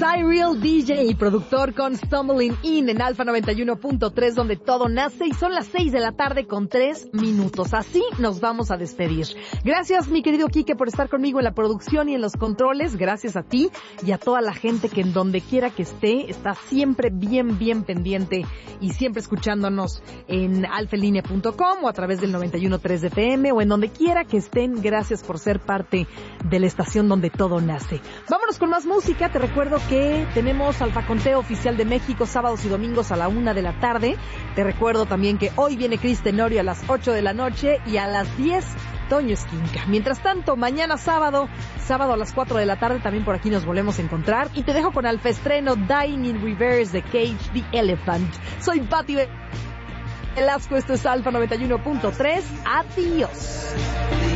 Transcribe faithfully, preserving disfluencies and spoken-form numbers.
Cyril, D J y productor con Stumbling In en Alfa noventa y uno punto tres, donde todo nace, y son las seis de la tarde con tres minutos. Así nos vamos a despedir. Gracias, mi querido Quique, por estar conmigo en la producción y en los controles. Gracias a ti y a toda la gente que en donde quiera que esté, está siempre bien, bien pendiente y siempre escuchándonos en alfa en línea punto com o a través del noventa y uno punto tres de F M o en donde quiera que estén. Gracias por ser parte de la estación donde todo nace. Vámonos con más música. Te recuerdo que tenemos Alfa Conteo Oficial de México sábados y domingos a la una de la tarde. Te recuerdo también que hoy viene Cris Tenorio a las ocho de la noche y a las diez Toño Esquinca. Mientras tanto, mañana sábado, sábado a las cuatro de la tarde, también por aquí nos volvemos a encontrar. Y te dejo con Alfa Estreno, Dying in Reverse de Cage the Elephant. Soy Pati Velasco, esto es Alfa noventa y uno punto tres. Adiós.